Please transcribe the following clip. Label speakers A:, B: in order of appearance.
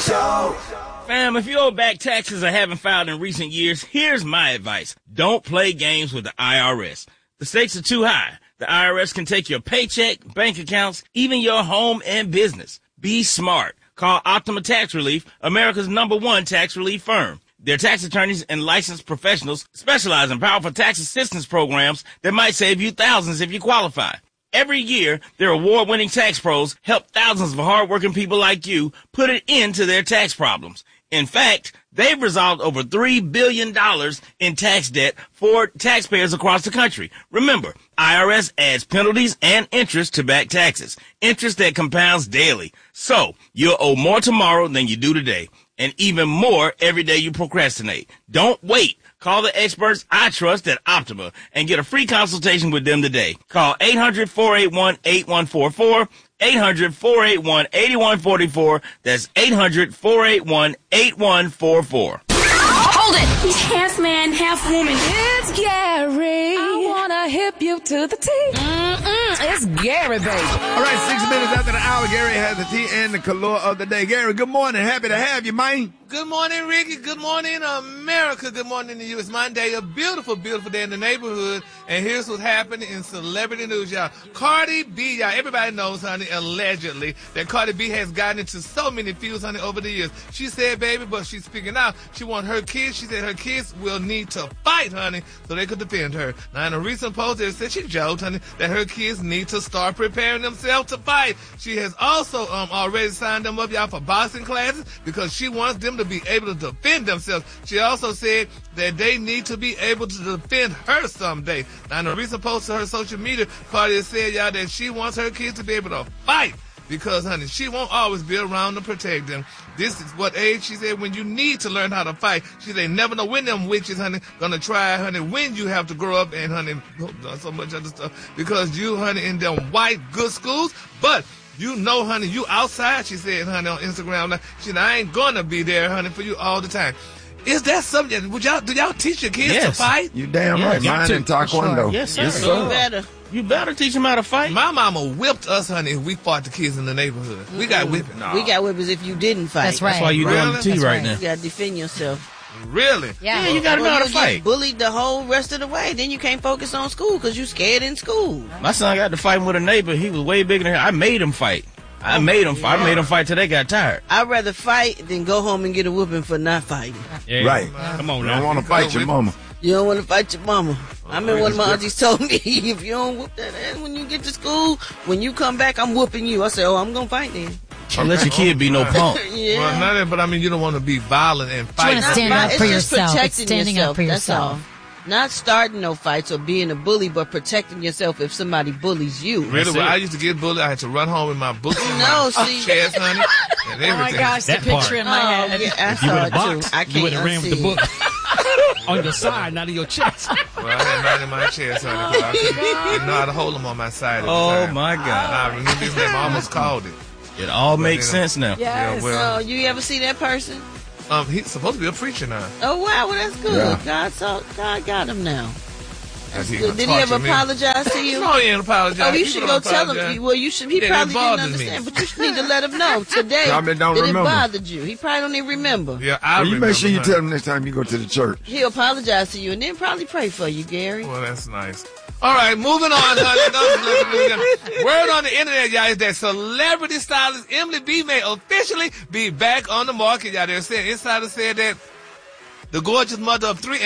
A: Show.
B: Fam, if you owe back taxes or haven't filed in recent years, here's my advice. Don't play games with the IRS. The stakes are too high. The IRS can take your paycheck, bank accounts, even your home and business. Be smart. Call Optima Tax Relief, America's #1 tax relief firm. Their tax attorneys and licensed professionals specialize in powerful tax assistance programs that might save you thousands if you qualify. Every year, their award-winning tax pros help thousands of hardworking people like you put an end to their tax problems. In fact, they've resolved over $3 billion in tax debt for taxpayers across the country. Remember, IRS adds penalties and interest to back taxes, interest that compounds daily. So, you'll owe more tomorrow than you do today, and even more every day you procrastinate. Don't wait. Call the experts I trust at Optima and get a free consultation with them today. Call 800-481-8144, 800-481-8144. That's 800-481-8144.
C: Hold it! He's half man, half woman. It's Gary. I wanna hip you to the T. It's Gary, baby.
D: All right, 6 minutes after the hour, Gary has the tea and the color of the day. Gary, good morning. Happy to have you, man.
E: Good morning, Ricky. Good morning, America. Good morning to you. It's Monday, a beautiful, beautiful day in the neighborhood. And here's what's happening in celebrity news, y'all. Cardi B, y'all, everybody knows, honey, allegedly, that Cardi B has gotten into so many feuds, honey, over the years. She said, baby, but she's speaking out. She wants her kids. She said her kids will need to fight, honey, so they could defend her. Now, in a recent post, they said she joked, honey, that her kids need to start preparing themselves to fight. She has also already signed them up, y'all, for boxing classes because she wants them to be able to defend themselves. She also said that they need to be able to defend her someday. Now, in a recent post to her social media, Cardi said, y'all, that she wants her kids to be able to fight because, honey, she won't always be around to protect them. This is what age, she said, when you need to learn how to fight. She said, never know when them witches, honey, gonna try, honey, when you have to grow up and, honey, so much other stuff because you, honey, in them white good schools, but you know, honey, you outside, she said, honey, on Instagram. She said, I ain't gonna be there, honey, for you all the time. Is that something, do y'all teach your kids to fight?
D: You damn right. Mine in Taekwondo.
B: Sure. Yes, sir.
D: Yes, sir.
B: You better teach them how to fight.
E: My mama whipped us, honey, if we fought the kids in the neighborhood. We got whipping.
F: No. We got whippings if you didn't fight.
G: That's right.
B: That's why you're doing the tea right now.
F: You got to defend yourself.
E: Really?
F: Yeah,
B: you got to know how to fight.
F: Get bullied the whole rest of the way. Then you can't focus on school because you scared in school.
B: My son got to fighting with a neighbor. He was way bigger than him. I made him fight. I made him fight till they got tired.
F: I'd rather fight than go home and get a whooping for not fighting.
B: Yeah,
D: right.
B: Come on
D: You
B: now.
D: don't want to fight your mama.
F: You don't want to fight your mama. I remember one of my aunties told me, if you don't whoop that ass when you get to school, when you come back, I'm whooping you. I said, oh, I'm going to fight then.
B: Don't let your kid be no punk.
F: Yeah.
E: Well, not that, but I mean, you don't want to be violent and fight.
G: You want to stand up for
F: It's just
G: yourself. It's
F: protecting
G: standing
F: yourself.
G: up for
F: That's
G: yourself.
F: all. Not starting no fights or being a bully, but protecting yourself if somebody bullies you.
E: Really, when I used to get bullied, I had to run home with my books in
F: No,
E: my
F: see.
E: chest, honey, and everything.
G: Oh my gosh, the
H: That part.
G: picture in my head.
F: Yeah, I
H: You
F: saw
H: in a
F: it
H: box,
F: too. I
H: you
F: can't
H: would have ran with the
F: unsee
H: book
F: it.
H: on your side, not in your chest.
E: Well, I had mine in my chest, honey, because I didn't know how to hold them on my side at the
B: Oh,
E: time.
B: my God.
E: I remember his name. I almost called it.
B: It all makes sense now.
E: Yeah, well,
F: So, you ever see that person?
E: he's supposed to be a preacher now.
F: Oh, wow, well, that's good.
D: Yeah.
F: God got him now.
E: Has
F: Did he ever apologize to you?
E: No, he ain't apologize.
F: Oh, you
E: People
F: should
E: don't
F: go tell him.
E: apologize.
F: Well, you should. He
E: Yeah,
F: probably
E: that
F: didn't
E: bothers me.
F: understand, but you should need to let him know today
D: Probably don't
F: that
D: remember.
F: it bothered you. He probably don't even remember.
E: Yeah, I
D: Well, you
E: remember.
D: make sure you
E: honey.
D: tell him next time you go to the church.
F: He'll apologize to you and then probably pray for you, Gary.
E: Well, that's nice. All right, moving on, honey. Word on the internet, y'all, is that celebrity stylist Emily B may officially be back on the market, y'all. They're saying, insiders said that the gorgeous mother of three